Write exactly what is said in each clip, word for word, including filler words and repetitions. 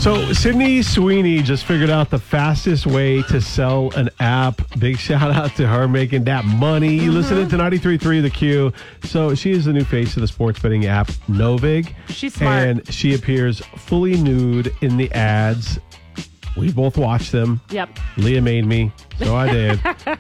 So Sydney Sweeney just figured out the fastest way to sell an app. Big shout out to her making that money. You mm-hmm. listening to ninety-three point three The Q. So she is the new face of the sports betting app Novig. She's smart. And she appears fully nude in the ads. We both watched them. Yep. Leah made me, so I did.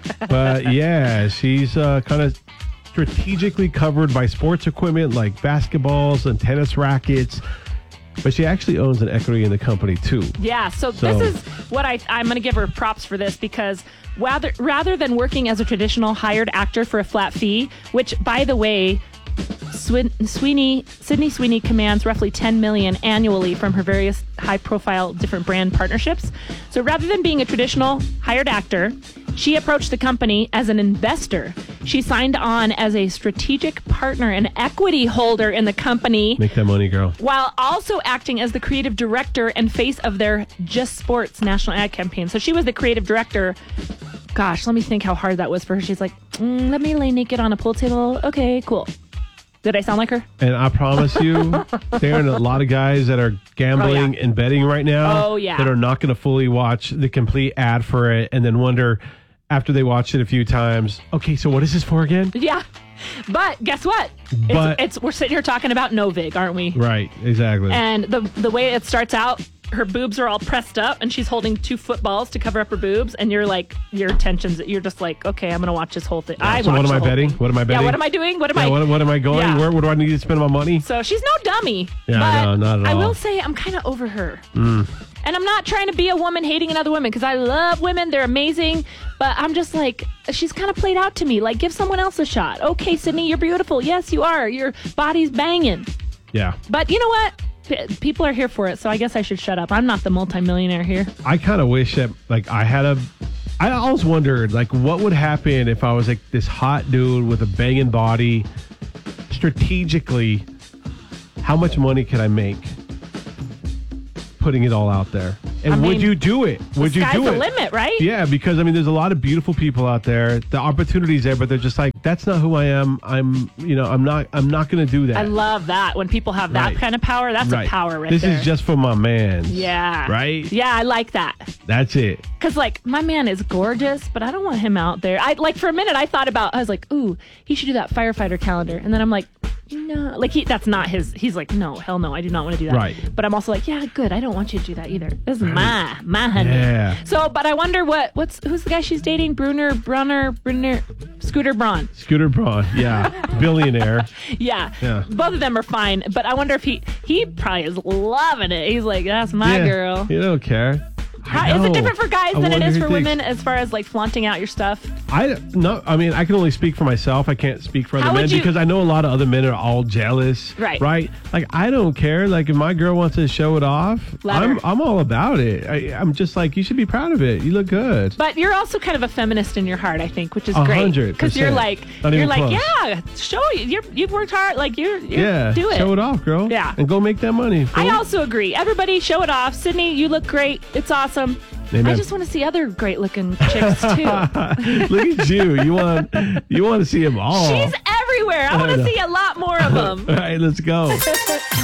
But yeah, she's uh, kind of strategically covered by sports equipment like basketballs and tennis rackets. But she actually owns an equity in the company, too. Yeah, so, So- this is what I, I'm going to give her props for this, because rather, rather than working as a traditional hired actor for a flat fee, which, by the way, Swin- Sweeney, Sydney Sweeney commands roughly ten million dollars annually from her various high-profile different brand partnerships. So rather than being a traditional hired actor, she approached the company as an investor. She signed on as a strategic partner and equity holder in the company, Make that money, girl. while also acting as the creative director and face of their Just Sports national ad campaign. So she was the creative director. Gosh, let me think how hard that was for her. She's like, mm, let me lay naked on a pool table. Okay, cool. Did I sound like her? And I promise you, there are a lot of guys that are gambling Oh, yeah. and betting right now Oh, yeah. that are not going to fully watch the complete ad for it and then wonder after they watch it a few times, okay, so what is this for again? Yeah. But guess what? But- it's, it's we're sitting here talking about Novig, aren't we? Right, exactly. And the the way it starts out, her boobs are all pressed up and she's holding two footballs to cover up her boobs, and you're like, your tensions, you're just like, okay, I'm gonna watch this whole thing. I so what watch am the I whole betting? thing. What am I betting? Yeah, what am I doing? What am yeah, I what, what am I going? Yeah. Where, where do I need to spend my money? So she's no dummy. Yeah, but no, not at I all. will say I'm kind of over her. Mm. And I'm not trying to be a woman hating another woman, because I love women. They're amazing. But I'm just like, she's kind of played out to me. Like, give someone else a shot. Okay, Sydney, you're beautiful. Yes, you are. Your body's banging. Yeah. But you know what? P- people are here for it, so I guess I should shut up. I'm not the multimillionaire here. I kind of wish that, like, I had a... I always wondered, like, what would happen if I was, like, this hot dude with a banging body. Strategically, how much money could I make putting it all out there? And I would mean, you do it? Would you Sky's do the it? limit, right? Yeah, because, I mean, there's a lot of beautiful people out there. The opportunity's there, but they're just like, that's not who I am. I'm, you know, I'm not, I'm not going to do that. I love that. When people have that Right. kind of power, that's Right. a power right This there. is just for my man. Yeah. Right? Yeah, I like that. That's it. Because, like, my man is gorgeous, but I don't want him out there. I Like, for a minute, I thought about, I was like, ooh, he should do that firefighter calendar. And then I'm like, no. Like, he that's not his. He's like, no, hell no, I do not want to do that. Right. But I'm also like, yeah, good. I don't want you to do that either. This is my, my honey. Yeah. So, but I wonder what, what's, who's the guy she's dating? Brunner, Brunner, Brunner, Scooter Braun. Scooter Braun. Yeah. Billionaire. Yeah. Yeah. Both of them are fine. But I wonder if he, he probably is loving it. He's like, that's my Yeah. girl. You don't care. I How, is it know. different for guys I than it wonder is who for thinks- women as far as like flaunting out your stuff? I no, I mean I can only speak for myself. I can't speak for other How men would you- because I know a lot of other men are all jealous. Right. Right. Like I don't care. Like if my girl wants to show it off, Let I'm her. I'm all about it. I, I'm just like you should be proud of it. You look good. But you're also kind of a feminist in your heart, I think, which is A great. hundred Because you're percent. like, Not you're even like, close. yeah, show you. You're, you've worked hard. Like you're, you're Yeah. do it. Show it off, girl. Yeah. And go make that money. I fool. also agree. Everybody, show it off. Sydney, you look great. It's awesome. Amen. I just want to see other great looking chicks too. Look at you. You want you want to see them all. She's everywhere. I I want to know. see a lot more of them. All right, let's go.